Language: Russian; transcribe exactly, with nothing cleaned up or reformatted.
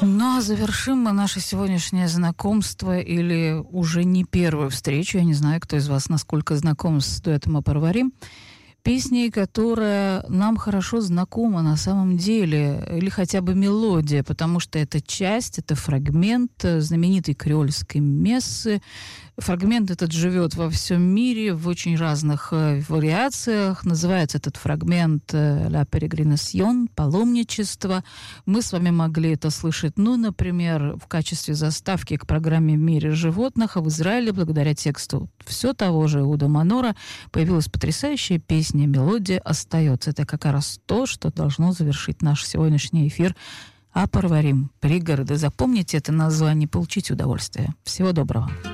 Ну, а завершим мы наше сегодняшнее знакомство или уже не первую встречу. Я не знаю, кто из вас насколько знаком с дуэтом «Апарварим». Песней, которая нам хорошо знакома на самом деле, или хотя бы мелодия, потому что это часть, это фрагмент знаменитой креольской мессы. Фрагмент этот живет во всем мире в очень разных э, вариациях. Называется этот фрагмент э, «La Peregrinación», «Паломничество». Мы с вами могли это слышать, ну, например, в качестве заставки к программе «В мире животных», а в Израиле, благодаря тексту все того же Иуда Манора, появилась потрясающая песня, мелодия остается. Это как раз то, что должно завершить наш сегодняшний эфир. «Апарварим», пригороды. Запомните это название, получите удовольствие. Всего доброго.